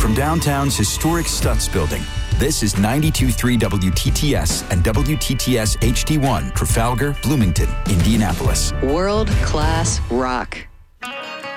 from downtown's historic Stutz building, this is 92.3 WTTS and WTTS HD1, Trafalgar, Bloomington, Indianapolis. World-class rock.